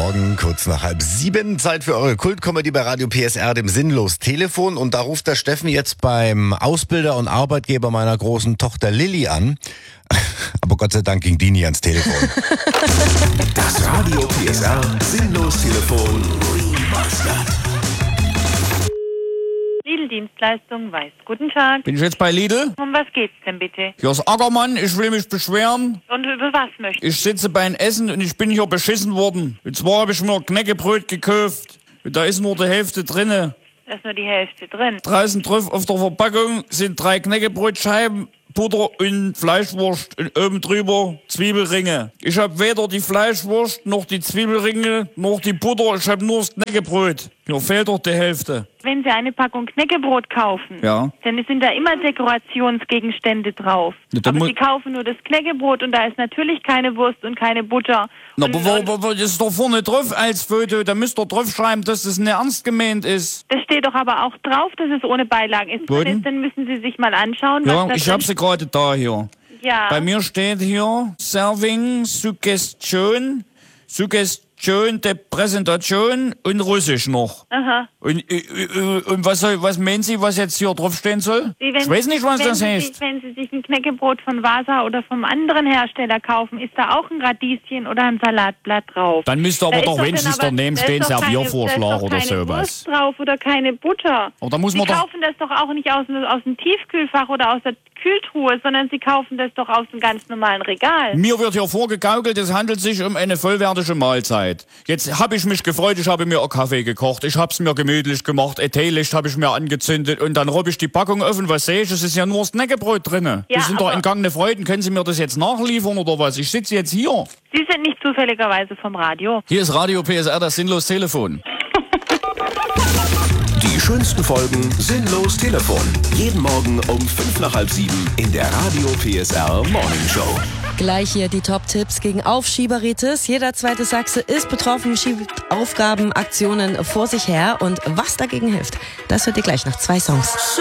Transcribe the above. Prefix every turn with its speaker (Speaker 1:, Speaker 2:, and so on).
Speaker 1: Morgen, kurz nach 6:30. Zeit für eure Kultcomedy bei Radio PSR, dem Sinnlos Telefon. Und da ruft der Steffen jetzt beim Ausbilder und Arbeitgeber meiner großen Tochter Lilly an. Aber Gott sei Dank ging die nie ans Telefon.
Speaker 2: Das Radio PSR Sinnlos Telefon Remastered.
Speaker 3: Lidl-Dienstleistung weiß. Guten Tag.
Speaker 4: Bin ich jetzt bei Lidl?
Speaker 3: Um was geht's denn bitte?
Speaker 4: Hier ist Ackermann, ich will mich beschweren.
Speaker 3: Und über was möchten?
Speaker 4: Ich sitze beim Essen und ich bin hier beschissen worden. Und zwar habe ich mir Knäckebrot gekauft. Und da ist nur die Hälfte drinne.
Speaker 3: Da ist nur die Hälfte drin.
Speaker 4: Draußen drauf auf der Verpackung sind 3 Knäckebrotscheiben, Butter und Fleischwurst und oben drüber Zwiebelringe. Ich habe weder die Fleischwurst, noch die Zwiebelringe, noch die Butter. Ich habe nur das Knäckebrot. Hier fehlt doch die Hälfte.
Speaker 3: Wenn Sie eine Packung Knäckebrot kaufen,
Speaker 4: Ja.
Speaker 3: dann sind da immer Dekorationsgegenstände drauf.
Speaker 4: Ja, dann
Speaker 3: Aber Sie kaufen nur das Knäckebrot und da ist natürlich keine Wurst und keine Butter.
Speaker 4: Na,
Speaker 3: Und-
Speaker 4: aber das ist doch vorne drauf als Foto. Da müsst ihr drauf schreiben, dass das nicht ernst gemeint ist.
Speaker 3: Das steht doch aber auch drauf, dass es ohne Beilagen ist.
Speaker 4: Wo denn?
Speaker 3: Dann müssen Sie sich mal anschauen, was
Speaker 4: Ja,
Speaker 3: da
Speaker 4: ich
Speaker 3: drin
Speaker 4: habe sie gerade da hier.
Speaker 3: Ja.
Speaker 4: Bei mir steht hier Serving, Suggestion der Präsentation und Russisch noch.
Speaker 3: Aha.
Speaker 4: Und was meinen Sie, was jetzt hier draufstehen soll? Ich weiß nicht, was das heißt.
Speaker 3: Wenn Sie sich ein Knäckebrot von Vasa oder vom anderen Hersteller kaufen, ist da auch ein Radieschen oder ein Salatblatt drauf.
Speaker 4: Dann müsste aber
Speaker 3: Da ist
Speaker 4: doch wenigstens
Speaker 3: dann aber-
Speaker 4: daneben
Speaker 3: da ist
Speaker 4: stehen
Speaker 3: doch keine-
Speaker 4: Serviervorschlag
Speaker 3: da ist doch
Speaker 4: oder
Speaker 3: keine
Speaker 4: sowas.
Speaker 3: Wurst drauf oder keine Butter.
Speaker 4: Aber da muss
Speaker 3: Sie
Speaker 4: man doch...
Speaker 3: kaufen das doch auch nicht aus dem Tiefkühlfach oder aus der Kühltruhe, sondern Sie kaufen das doch aus dem ganz normalen Regal.
Speaker 4: Mir wird hier vorgegaukelt, es handelt sich um eine vollwertige Mahlzeit. Jetzt habe ich mich gefreut, ich habe mir einen Kaffee gekocht, ich habe es mir gemütlich gemacht, ein Teelicht habe ich mir angezündet und dann robb ich die Packung offen, was sehe ich? Es ist ja nur das Knäckebrot drinne.
Speaker 3: Ja,
Speaker 4: das sind doch
Speaker 3: aber-
Speaker 4: entgangene Freuden. Können Sie mir das jetzt nachliefern oder was? Ich sitze jetzt hier.
Speaker 3: Sie sind nicht zufälligerweise vom Radio.
Speaker 4: Hier ist Radio PSR, das Sinnlos Telefon.
Speaker 2: Die schönsten Folgen Sinnlos Telefon. Jeden Morgen um 6:55 in der Radio PSR Morning Show.
Speaker 5: Gleich hier die Top-Tipps gegen Aufschieberitis. Jeder zweite Sachse ist betroffen, schiebt Aufgaben, Aktionen vor sich her. Und was dagegen hilft, das hört ihr gleich nach 2 Songs.